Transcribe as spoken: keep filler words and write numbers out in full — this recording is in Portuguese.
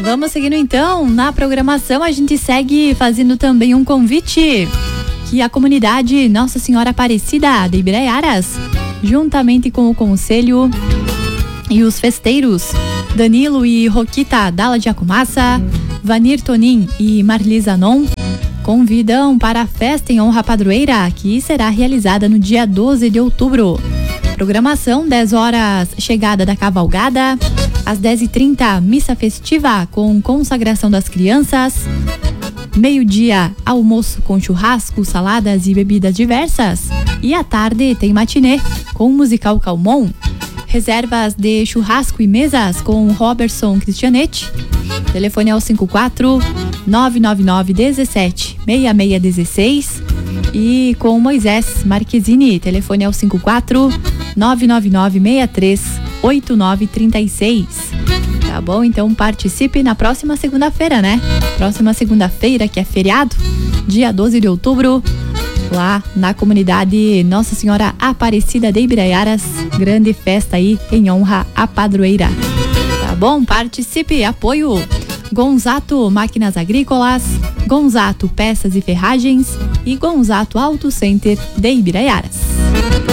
Vamos seguindo então na programação. A gente segue fazendo também um convite que a comunidade Nossa Senhora Aparecida de Ibiraiaras, juntamente com o conselho e os festeiros Danilo e Roquita Dalla de Acumaça, Vanir Tonin e Marlisa Non, convidam para a festa em honra à padroeira, que será realizada no dia doze de outubro. Programação: dez horas, chegada da cavalgada. Às dez e trinta, missa festiva com consagração das crianças. Meio-dia, almoço com churrasco, saladas e bebidas diversas. E à tarde tem matinê com musical Calmon. Reservas de churrasco e mesas com Robertson Cristianetti. Telefone é o cinco quatro nove nove nove um sete seis seis um seis. E com Moisés Marquezine, telefone é o cinco quatro nove nove nove seis três oito nove três seis. Tá bom? Então participe na próxima segunda-feira, né? Próxima segunda-feira, que é feriado, dia doze de outubro, lá na comunidade Nossa Senhora Aparecida de Ibiraiaras. Grande festa aí em honra à padroeira. Tá bom? Participe, apoio Gonzato Máquinas Agrícolas, Gonzato Peças e Ferragens e Gonzato Auto Center de Ibiraiaras.